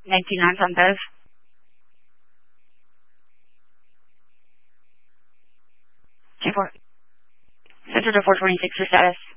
19 on Bev. J4. Center to 426 for status.